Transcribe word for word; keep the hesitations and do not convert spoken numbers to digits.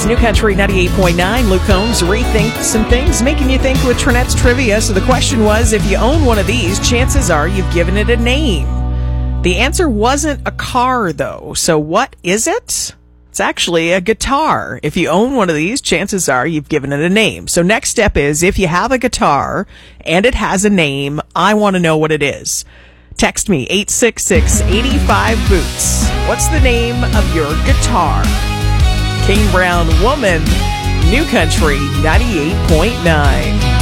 is New Country ninety-eight point nine. Luke Combs rethinks some things, making you think with Trinette's Trivia. So the question was, if you own one of these, chances are you've given it a name. The answer wasn't a car, though. So what is it? It's actually a guitar. If you own one of these, chances are you've given it a name. So next step is, if you have a guitar and it has a name, I want to know what it is. Text me, eight six six, eight five, boots. What's the name of your guitar? King Brown Woman, New Country ninety-eight point nine.